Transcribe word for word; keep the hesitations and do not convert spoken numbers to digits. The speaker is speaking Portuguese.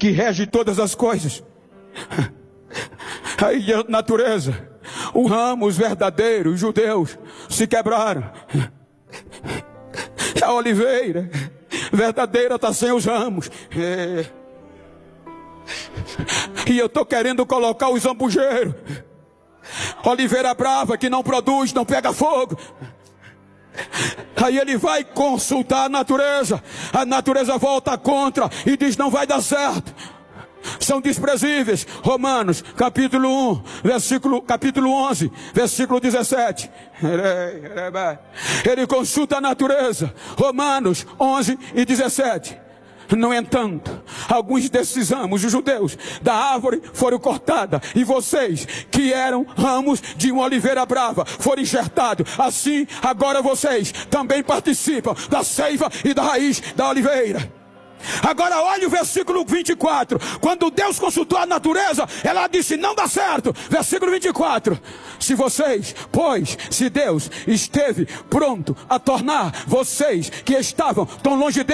que rege todas as coisas. Aí a natureza, os ramos verdadeiros, judeus, se quebraram. A oliveira verdadeira está sem os ramos. É. E eu estou querendo colocar os zambujeiros. Oliveira brava que não produz, não pega fogo. Aí ele vai consultar a natureza. A natureza volta contra e diz: não vai dar certo. São desprezíveis. Romanos capítulo um, versículo, capítulo onze, versículo dezessete. Ele consulta a natureza. Romanos onze e dezessete. No entanto, alguns desses ramos, os judeus, da árvore foram cortados, e vocês, que eram ramos de uma oliveira brava, foram enxertados. Assim, agora vocês também participam da seiva e da raiz da oliveira. Agora olha o versículo vinte e quatro. Quando Deus consultou a natureza, ela disse: não dá certo. Versículo vinte e quatro. Se vocês, pois, se Deus esteve pronto a tornar vocês que estavam tão longe dele